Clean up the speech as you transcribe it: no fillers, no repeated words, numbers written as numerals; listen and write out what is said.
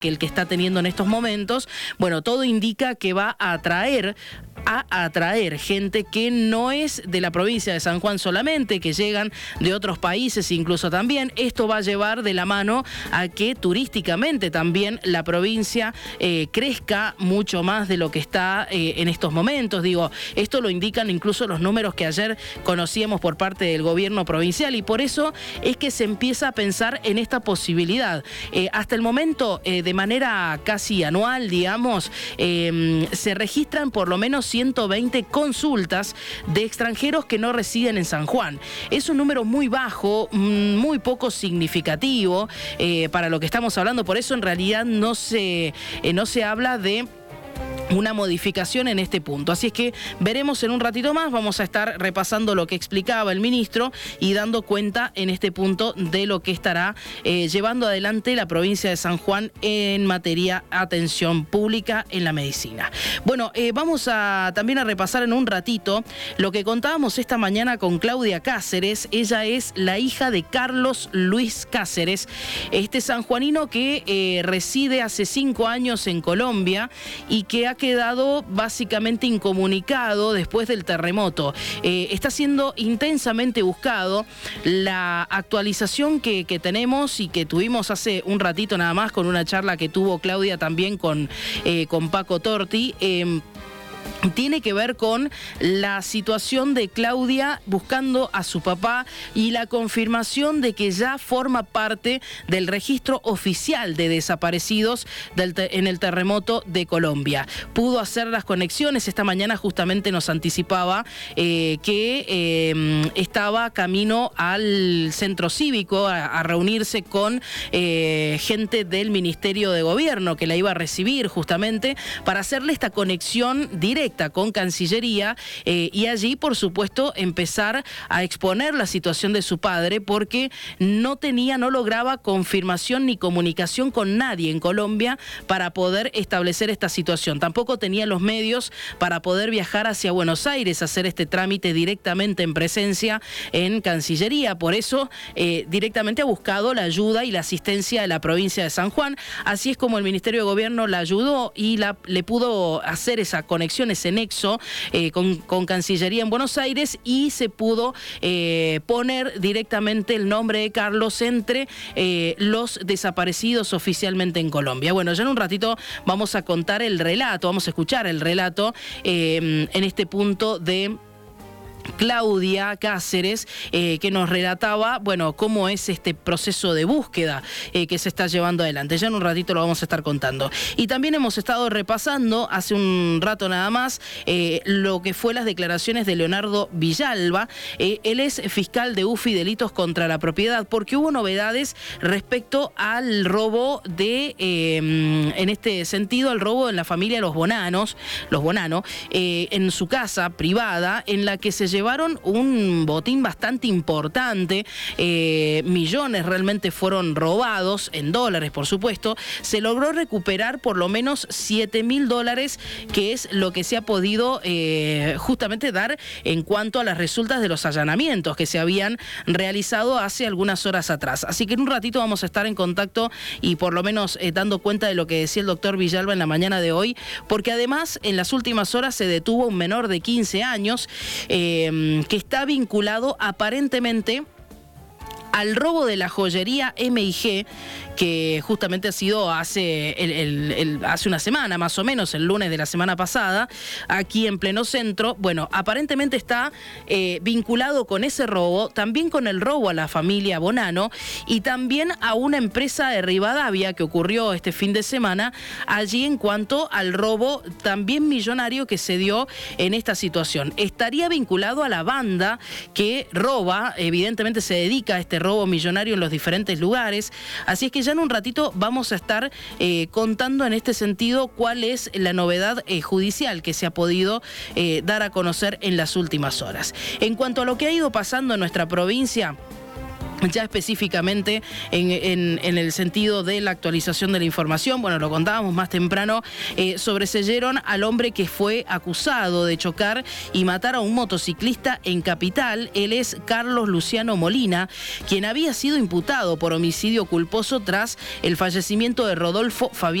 que el que está teniendo en estos momentos, bueno, todo indica que va a atraer gente que no es de la provincia de San Juan solamente, que llegan de otros países incluso también. Esto va a llevar de la mano a que turísticamente también la provincia crezca mucho más de lo que está en estos momentos. Digo, esto lo indican incluso los números que ayer conocíamos por parte del gobierno provincial, y por eso es que se empieza a pensar en esta posibilidad. Hasta el momento, de manera casi anual, digamos, se registran por lo menos 120 consultas de extranjeros que no residen en San Juan. Es un número muy bajo, muy poco significativo para lo que estamos hablando. Por eso en realidad no se habla de una modificación en este punto. Así es que veremos en un ratito más, vamos a estar repasando lo que explicaba el ministro y dando cuenta en este punto de lo que estará llevando adelante la provincia de San Juan en materia de atención pública en la medicina. Bueno, vamos también a repasar en un ratito lo que contábamos esta mañana con Claudia Cáceres. Ella es la hija de Carlos Luis Cáceres, este sanjuanino que reside hace 5 años en Colombia y que ha quedado básicamente incomunicado después del terremoto. Está siendo intensamente buscado. La actualización que tenemos y que tuvimos hace un ratito nada más con una charla que tuvo Claudia también con Paco Torti, tiene que ver con la situación de Claudia buscando a su papá y la confirmación de que ya forma parte del registro oficial de desaparecidos en el terremoto de Colombia. Pudo hacer las conexiones. Esta mañana justamente nos anticipaba que estaba camino al centro cívico a reunirse con gente del Ministerio de Gobierno que la iba a recibir justamente para hacerle esta conexión directa con Cancillería y allí, por supuesto, empezar a exponer la situación de su padre porque no lograba confirmación ni comunicación con nadie en Colombia para poder establecer esta situación. Tampoco tenía los medios para poder viajar hacia Buenos Aires a hacer este trámite directamente en presencia en Cancillería. Por eso, directamente ha buscado la ayuda y la asistencia de la provincia de San Juan. Así es como el Ministerio de Gobierno la ayudó y le pudo hacer esa conexión, ese nexo con Cancillería en Buenos Aires, y se pudo poner directamente el nombre de Carlos entre los desaparecidos oficialmente en Colombia. Bueno, ya en un ratito vamos a contar el relato, vamos a escuchar el relato en este punto de Claudia Cáceres, que nos relataba, bueno, cómo es este proceso de búsqueda que se está llevando adelante. Ya en un ratito lo vamos a estar contando. Y también hemos estado repasando hace un rato nada más lo que fue las declaraciones de Leonardo Villalba. Él es fiscal de UFI Delitos contra la Propiedad, porque hubo novedades respecto al robo en este sentido, al robo en la familia de los Bonano, en su casa privada, en la que se llevaron un botín bastante importante, millones realmente fueron robados, en dólares por supuesto. Se logró recuperar por lo menos $7.000, que es lo que se ha podido justamente dar en cuanto a las resultas de los allanamientos que se habían realizado hace algunas horas atrás. Así que en un ratito vamos a estar en contacto y por lo menos dando cuenta de lo que decía el doctor Villalba en la mañana de hoy, porque además en las últimas horas se detuvo un menor de 15 años que está vinculado aparentemente al robo de la joyería M&G, que justamente ha sido hace una semana, más o menos, el lunes de la semana pasada, aquí en pleno centro. Bueno, aparentemente está vinculado con ese robo, también con el robo a la familia Bonano y también a una empresa de Rivadavia que ocurrió este fin de semana, allí en cuanto al robo también millonario que se dio en esta situación. Estaría vinculado a la banda que roba, evidentemente se dedica a este robo millonario en los diferentes lugares. Así es que ya en un ratito vamos a estar contando en este sentido cuál es la novedad judicial que se ha podido dar a conocer en las últimas horas. En cuanto a lo que ha ido pasando en nuestra provincia, Ya específicamente en el sentido de la actualización de la información, bueno, lo contábamos más temprano, sobreseyeron al hombre que fue acusado de chocar y matar a un motociclista en Capital. Él es Carlos Luciano Molina, quien había sido imputado por homicidio culposo tras el fallecimiento de Rodolfo Fabián